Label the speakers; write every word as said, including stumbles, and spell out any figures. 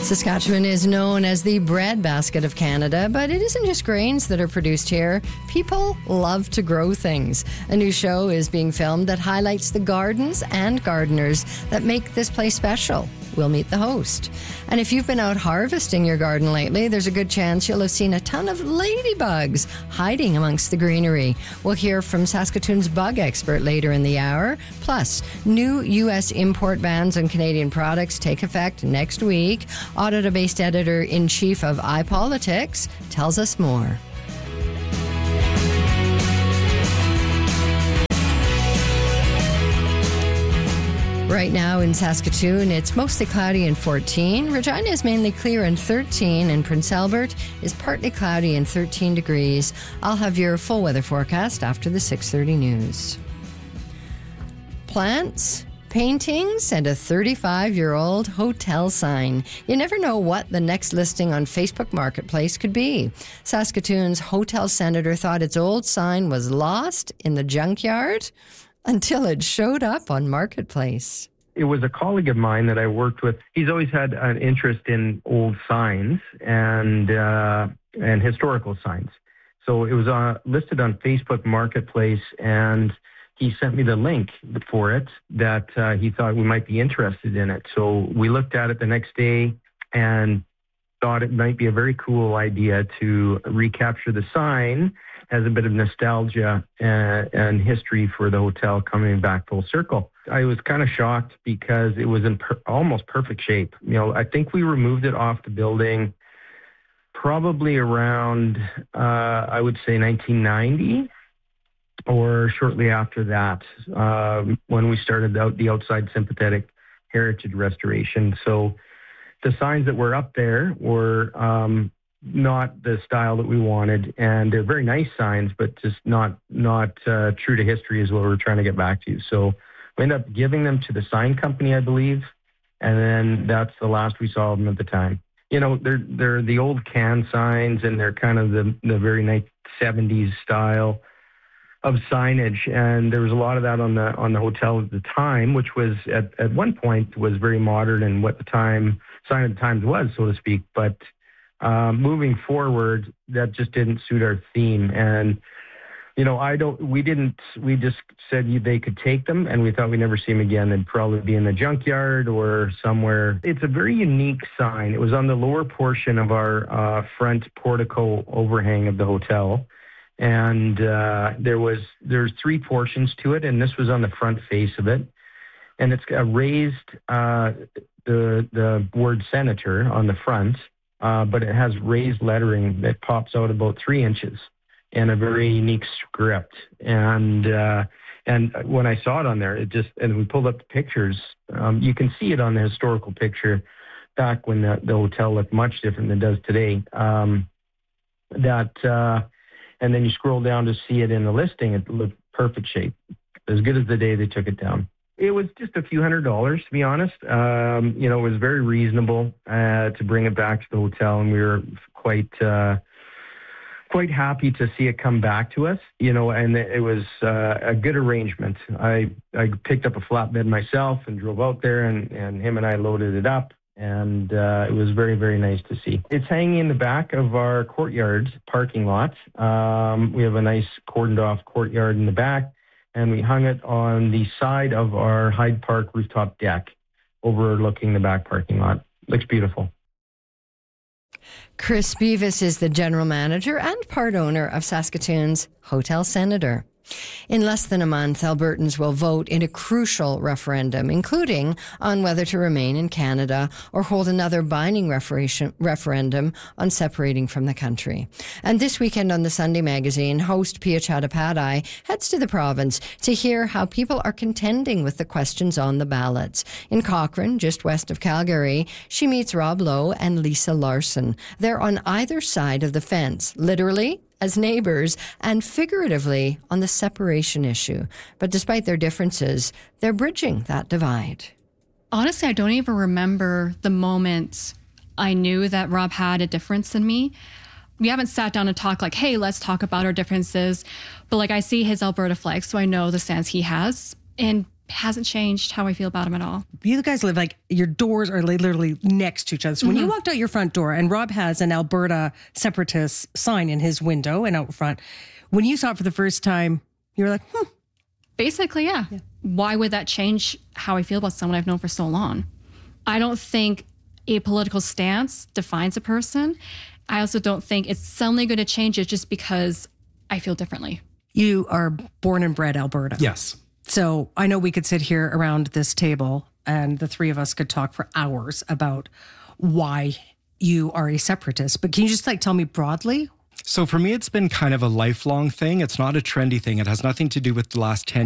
Speaker 1: Saskatchewan is known as the breadbasket of Canada, but it isn't just grains that are produced here. People love to grow things. A new show is being filmed that highlights the gardens and gardeners that make this place special. We'll meet the host. And if you've been out harvesting your garden lately, there's a good chance you'll have seen a ton of ladybugs hiding amongst the greenery. We'll hear from Saskatoon's bug expert later in the hour. Plus, new U S import bans on Canadian products take effect next week. Ottawa-based editor-in-chief of iPolitics tells us more. Right now in Saskatoon, it's mostly cloudy and fourteen. Regina is mainly clear and thirteen, and Prince Albert is partly cloudy and thirteen degrees. I'll have your full weather forecast after the six thirty news. Plants, paintings, and a thirty-five-year-old hotel sign. You never know what the next listing on Facebook Marketplace could be. Saskatoon's hotel senator thought its old sign was lost in the junkyard until it showed up on Marketplace.
Speaker 2: It was a colleague of mine that I worked with. He's always had an interest in old signs and uh, and historical signs. So it was uh, listed on Facebook Marketplace, and he sent me the link for it that uh, he thought we might be interested in it. So we looked at it the next day and thought it might be a very cool idea to recapture the sign as a bit of nostalgia and, and history for the hotel coming back full circle. I was kind of shocked because it was in per- almost perfect shape. You know, I think we removed it off the building probably around, uh, I would say nineteen ninety or shortly after that, um, when we started out the outside sympathetic heritage restoration. So the signs that were up there were um, not the style that we wanted, and they're very nice signs, but just not not uh, true to history is what we're trying to get back to. So we ended up giving them to the sign company, I believe, and then that's the last we saw of them at the time. You know, they're they're the old can signs, and they're kind of the the very nice seventies style of signage, and there was a lot of that on the on the hotel at the time, which was at at one point was very modern and what the time sign of the times was, so to speak, but Um, moving forward, that just didn't suit our theme. And, you know, I don't, we didn't, we just said they could take them, and we thought we'd never see them again. They'd probably be in the junkyard or somewhere. It's a very unique sign. It was on the lower portion of our uh, front portico overhang of the hotel. And uh, there was, there's three portions to it, and this was on the front face of it. And it's a raised, uh, the, the word senator on the front. Uh, but it has raised lettering that pops out about three inches in a very unique script. And uh, and when I saw it on there, it just, and we pulled up the pictures, um, you can see it on the historical picture back when the, the hotel looked much different than it does today. Um, that, uh, and then you scroll down to see it in the listing, it looked perfect shape, as good as the day they took it down. It was just a few hundred dollars, to be honest. Um, you know, it was very reasonable uh, to bring it back to the hotel, and we were quite uh, quite happy to see it come back to us. You know, and it was uh, a good arrangement. I I picked up a flatbed myself and drove out there, and, and him and I loaded it up, and uh, it was very, very nice to see. It's hanging in the back of our courtyard parking lot. Um, we have a nice cordoned off courtyard in the back, and we hung it on the side of our Hyde Park rooftop deck overlooking the back parking lot. Looks beautiful.
Speaker 1: Chris Beavis is the general manager and part owner of Saskatoon's Hotel Senator. In less than a month, Albertans will vote in a crucial referendum, including on whether to remain in Canada or hold another binding referendum on separating from the country. And this weekend on the Sunday Magazine, host Pia Chattopadhyay heads to the province to hear how people are contending with the questions on the ballots. In Cochrane, just west of Calgary, she meets Rob Lowe and Lisa Larson. They're on either side of the fence, literally as neighbors, and figuratively on the separation issue. But despite their differences, they're bridging that divide.
Speaker 3: Honestly, I don't even remember the moment I knew that Rob had a difference than me. We haven't sat down and talked like, hey, let's talk about our differences. But like, I see his Alberta flag, so I know the stance he has. And hasn't changed how I feel about him at all.
Speaker 4: You guys live like your doors are literally next to each other. So when mm-hmm. you walked out your front door and Rob has an Alberta separatist sign in his window and out front, when you saw it for the first time, you were like, hmm.
Speaker 3: Basically, yeah. yeah. Why would that change how I feel about someone I've known for so long? I don't think a political stance defines a person. I also don't think it's suddenly going to change it just because I feel differently.
Speaker 4: You are born and bred Alberta.
Speaker 5: Yes.
Speaker 4: So I know we could sit here around this table and the three of us could talk for hours about why you are a separatist. But can you just like tell me broadly?
Speaker 5: So for me, it's been kind of a lifelong thing. It's not a trendy thing. It has nothing to do with the last ten